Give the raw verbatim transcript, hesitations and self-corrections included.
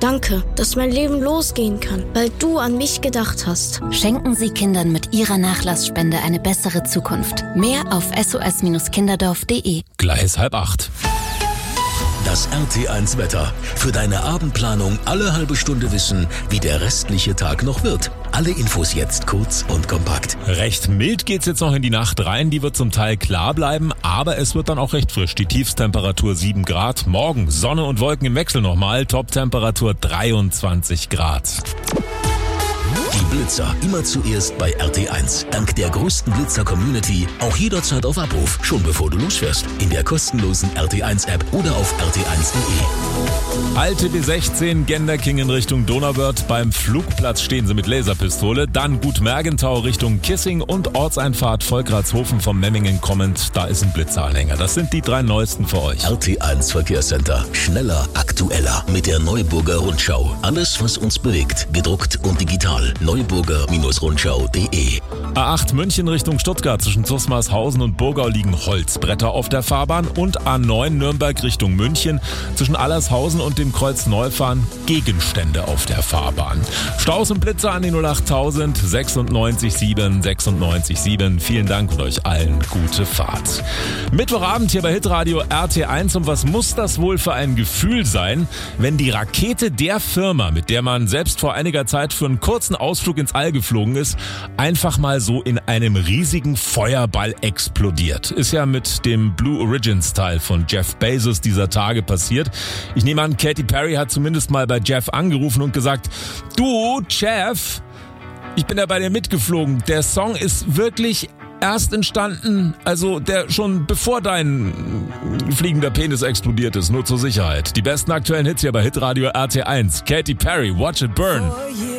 Danke, dass mein Leben losgehen kann, weil du an mich gedacht hast. Schenken Sie Kindern mit Ihrer Nachlassspende eine bessere Zukunft. Mehr auf s o s kinderdorf punkt d e. Gleich halb acht. Das R T eins Wetter. Für deine Abendplanung alle halbe Stunde wissen, wie der restliche Tag noch wird. Alle Infos jetzt kurz und kompakt. Recht mild geht's jetzt noch in die Nacht rein. Die wird zum Teil klar bleiben, aber es wird dann auch recht frisch. Die Tiefstemperatur sieben Grad. Morgen Sonne und Wolken im Wechsel nochmal. Toptemperatur dreiundzwanzig Grad. Die Blitzer immer zuerst bei R T eins. Dank der größten Blitzer-Community auch jederzeit auf Abruf, schon bevor du losfährst. In der kostenlosen R T eins App oder auf r t eins punkt d e. Alte B sechzehn, Genderking in Richtung Donauwörth. Beim Flugplatz stehen sie mit Laserpistole. Dann Gut Mergentau Richtung Kissing und Ortseinfahrt Volkratshofen vom Memmingen kommend. Da ist ein Blitzeranhänger. Das sind die drei neuesten für euch. R T eins Verkehrscenter. Schneller, aktueller. Mit der Neuburger Rundschau. Alles, was uns bewegt. Gedruckt und digital. neuburger Rundschau punkt d e. A acht München Richtung Stuttgart. Zwischen Zusmarshausen und Burgau liegen Holzbretter auf der Fahrbahn. Und A neun Nürnberg Richtung München. Zwischen Allershausen und dem Kreuz Neufahren Gegenstände auf der Fahrbahn. Staus und Blitzer an die null achttausend sechsundneunzig sieben sechsundneunzig sieben. Vielen Dank und euch allen gute Fahrt. Mittwochabend hier bei Hitradio R T eins. Und was muss das wohl für ein Gefühl sein, wenn die Rakete der Firma, mit der man selbst vor einiger Zeit für einen kurzen Ausflug ins All geflogen ist, einfach mal so in einem riesigen Feuerball explodiert. Ist ja mit dem Blue Origin Style von Jeff Bezos dieser Tage passiert. Ich nehme an, Katy Perry hat zumindest mal bei Jeff angerufen und gesagt, du, Jeff, ich bin da bei dir mitgeflogen. Der Song ist wirklich erst entstanden, also der schon bevor dein fliegender Penis explodiert ist, nur zur Sicherheit. Die besten aktuellen Hits hier bei Hitradio R T eins. Katy Perry, Watch It Burn.